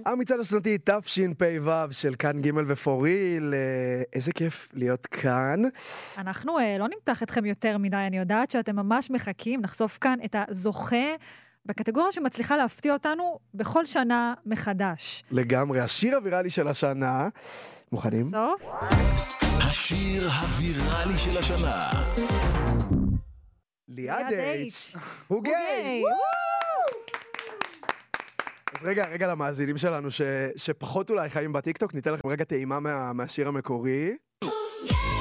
המצעד השנתי תשפ"ו של כאן ג' ופוריל, איזה כיף להיות כאן. אנחנו לא נמתח אתכם יותר מדי, אני יודעת שאתם ממש מחכים, נחשוף כאן את הזוכה בקטגוריה שמצליחה להפתיע אותנו בכל שנה מחדש. לגמרי, השיר הוויראלי של השנה. מוכנים? סוף? השיר הוויראלי של השנה. ליעד H. הוא גיי! אז רגע למאזינים שלנו שפחות אולי חיים בטיקטוק, ניתן לכם רגע טעימה מהשיר המקורי.